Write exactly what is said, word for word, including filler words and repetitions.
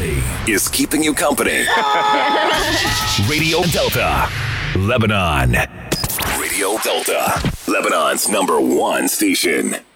Everybody is keeping you company. Radio Delta, Lebanon. Radio Delta, Lebanon's number one station.